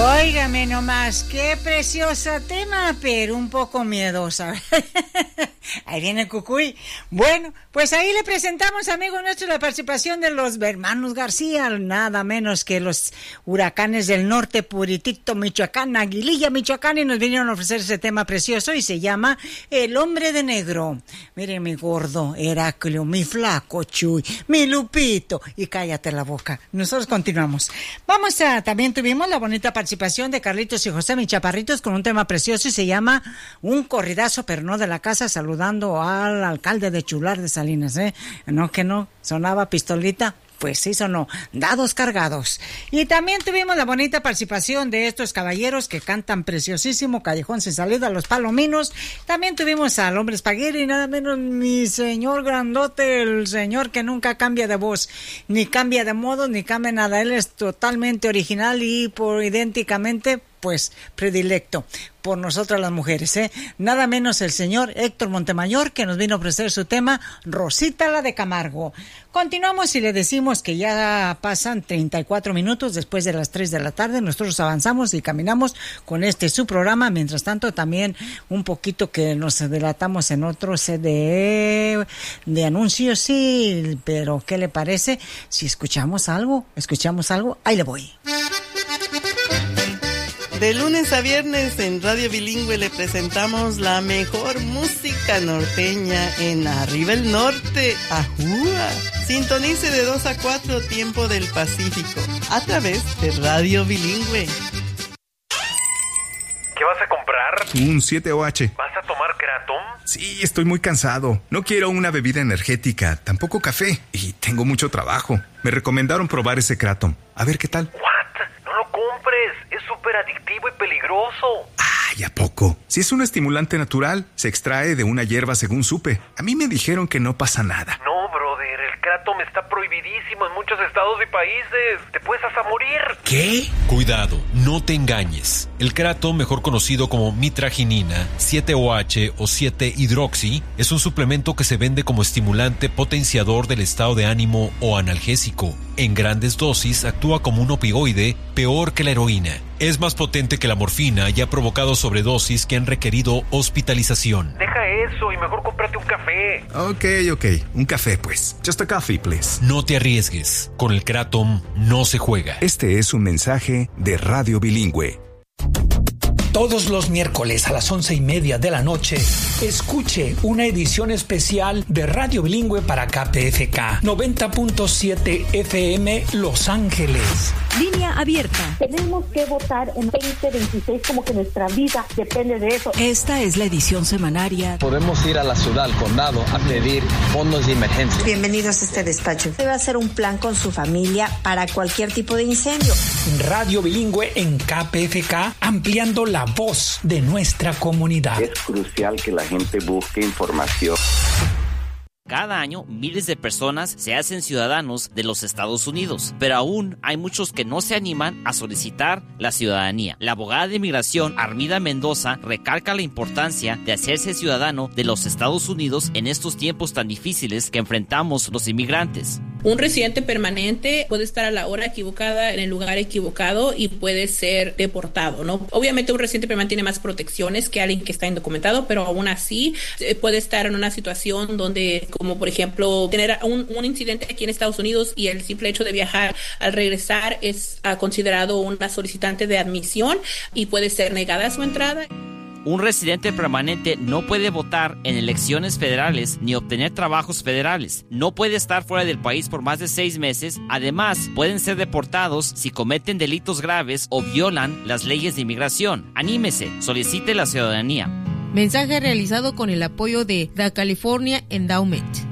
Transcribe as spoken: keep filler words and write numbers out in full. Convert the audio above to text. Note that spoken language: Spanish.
Óigame nomás, qué preciosa tema, pero un poco miedosa. Ahí viene el Cucuy. Bueno, pues ahí le presentamos, amigos nuestros, la participación de los hermanos García, nada menos que los huracanes del norte, Puritito, Michoacán, Aguililla, Michoacán, y nos vinieron a ofrecer ese tema precioso y se llama El Hombre de Negro. Miren, mi gordo Heraclio, mi flaco Chuy, mi Lupito, y cállate la boca. Nosotros continuamos. Vamos a, también tuvimos la bonita participación de Carlitos y José, mis chaparritos, con un tema precioso y se llama Un corridazo, pero no de la casa, saludando al alcalde de Chular de Salinas, ¿eh? No, que no, sonaba pistolita. Pues sí sonó, dados cargados. Y también tuvimos la bonita participación de estos caballeros que cantan preciosísimo, Callejón sin salida, Los Palominos. También tuvimos al Hombre Espagueti, nada menos mi señor grandote, el señor que nunca cambia de voz, ni cambia de modo, ni cambia nada. Él es totalmente original y por idénticamente, pues, predilecto por nosotras las mujeres, ¿eh? Nada menos el señor Héctor Montemayor, que nos vino a ofrecer su tema Rosita la de Camargo. Continuamos y le decimos que ya pasan treinta y cuatro minutos después de las tres de la tarde. Nosotros avanzamos y caminamos con este su programa. Mientras tanto, también un poquito que nos delatamos en otro C D de anuncios, sí, pero ¿qué le parece? Si escuchamos algo, escuchamos algo, ahí le voy. De lunes a viernes en Radio Bilingüe le presentamos la mejor música norteña en Arriba el Norte, Ajúa. Sintonice de dos a cuatro tiempo del Pacífico a través de Radio Bilingüe. ¿Qué vas a comprar? Un siete O H. ¿Vas a tomar Kratom? Sí, estoy muy cansado. No quiero una bebida energética, tampoco café. Y tengo mucho trabajo. Me recomendaron probar ese Kratom. A ver qué tal. ¿What? No lo compres. Es súper adictivo y peligroso. Ay, ¿a poco? Si es un estimulante natural, se extrae de una hierba según supe. A mí me dijeron que no pasa nada. No, brother, el Kratom está prohibidísimo en muchos estados y países. Te puedes hasta morir. ¿Qué? Cuidado, no te engañes. El Kratom, mejor conocido como mitraginina, siete O H o siete hidroxi, es un suplemento que se vende como estimulante potenciador del estado de ánimo o analgésico. En grandes dosis actúa como un opioide peor que la heroína. Es más potente que la morfina y ha provocado sobredosis que han requerido hospitalización. Deja eso y mejor cómprate un café. Ok, ok. Un café, pues. Just a coffee, please. No te arriesgues. Con el Kratom no se juega. Este es un mensaje de Radio Bilingüe. Todos los miércoles a las once y media de la noche, escuche una edición especial de Radio Bilingüe para K P F K noventa punto siete F M Los Ángeles. Línea abierta. Tenemos que votar en veinte veintiséis, como que nuestra vida depende de eso. Esta es la edición semanaria. Podemos ir a la ciudad, al condado, a pedir fondos de emergencia. Bienvenidos a este despacho. Debe hacer un plan con su familia para cualquier tipo de incendio. Radio Bilingüe en K P F K, ampliando la voz de nuestra comunidad. Es crucial que la gente busque información. Cada año, miles de personas se hacen ciudadanos de los Estados Unidos, pero aún hay muchos que no se animan a solicitar la ciudadanía. La abogada de inmigración, Armida Mendoza, recalca la importancia de hacerse ciudadano de los Estados Unidos en estos tiempos tan difíciles que enfrentamos los inmigrantes. Un residente permanente puede estar a la hora equivocada, en el lugar equivocado y puede ser deportado, ¿no? Obviamente un residente permanente tiene más protecciones que alguien que está indocumentado, pero aún así puede estar en una situación donde, como por ejemplo, tener un, un incidente aquí en Estados Unidos y el simple hecho de viajar al regresar es uh, considerado una solicitante de admisión y puede ser negada su entrada. Un residente permanente no puede votar en elecciones federales ni obtener trabajos federales. No puede estar fuera del país por más de seis meses. Además, pueden ser deportados si cometen delitos graves o violan las leyes de inmigración. Anímese, solicite la ciudadanía. Mensaje realizado con el apoyo de The California Endowment.